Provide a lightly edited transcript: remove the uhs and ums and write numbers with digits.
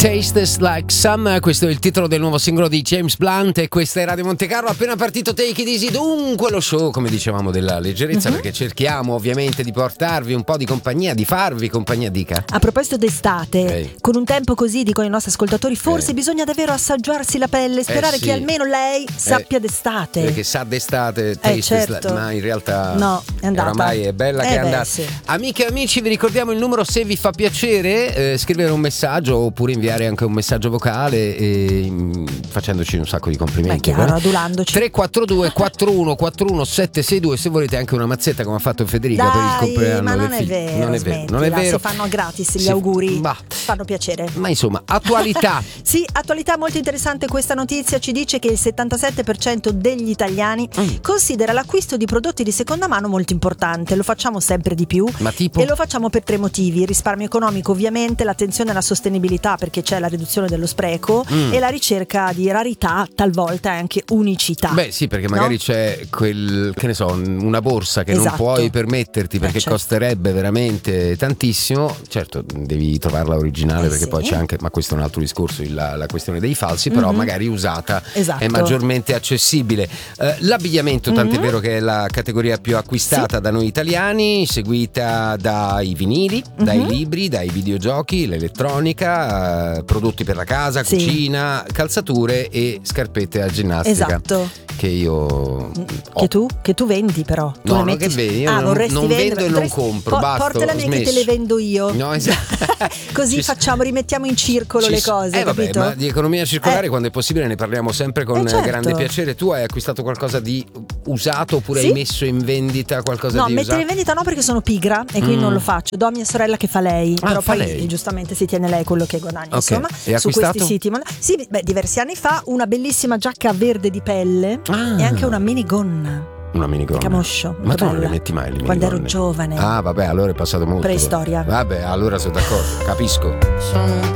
Tastes Like Summer, questo è il titolo del nuovo singolo di James Blunt e questa è Radio Monte Carlo. Appena partito Take It Easy, dunque lo show, come dicevamo, della leggerezza, perché cerchiamo ovviamente di portarvi un po' di compagnia, di farvi compagnia, dica. A proposito d'estate, con un tempo così, dicono i nostri ascoltatori, forse bisogna davvero assaggiarsi la pelle, sperare che almeno lei sappia d'estate. Perché sa d'estate, certo. Ma in realtà no, è andata. Oramai è bella che è andata. Sì. Amiche e amici, vi ricordiamo il numero se vi fa piacere, scrivere un messaggio oppure inviare anche un messaggio vocale facendoci un sacco di complimenti. Ma chiaro, adulandoci. 342 41 41 762 se volete anche una mazzetta come ha fatto Federica. Dai, per il compleanno ma non del è figlio. vero, Non è vero. Si fanno gratis gli auguri, fanno piacere. Ma insomma, attualità. Sì, attualità molto interessante. Questa notizia ci dice che il 77% degli italiani considera l'acquisto di prodotti di seconda mano molto importante. Lo facciamo sempre di più. Ma tipo? E lo facciamo per 3 motivi: risparmio economico, ovviamente, l'attenzione alla sostenibilità perché c'è la riduzione dello spreco e la ricerca di rarità, talvolta anche unicità. Beh sì, perché magari c'è quel, che ne so, una borsa che non puoi permetterti perché costerebbe veramente tantissimo. Certo, devi trovarla originale perché poi c'è anche, ma questo è un altro discorso, la questione dei falsi, però magari usata è maggiormente accessibile. L'abbigliamento, tant'è vero che è la categoria più acquistata da noi italiani, seguita dai vinili, dai libri, dai videogiochi, l'elettronica, prodotti per la casa, cucina, calzature e scarpette a ginnastica. Esatto. Che io che tu vendi, però tu no, non che vendi, io non vendo e non compro, basta. Portala me che te le vendo io. No, esatto. Così rimettiamo in circolo le cose, capito? Ma di economia circolare quando è possibile ne parliamo sempre con grande piacere. Tu hai acquistato qualcosa di usato oppure hai messo in vendita qualcosa di usato? No, mettere in vendita no, perché sono pigra e quindi non lo faccio. Do a mia sorella che fa lei, però poi lei giustamente si tiene lei quello che guadagna, insomma. E su questi siti. Sì, diversi anni fa una bellissima giacca verde di pelle e anche una minigonna. Una minigonna. Camoscio. Ma tu non le metti mai le minigonne? Quando ero giovane. Ah, vabbè, allora è passato molto. Preistoria. Vabbè, allora sono d'accordo, capisco. Sono un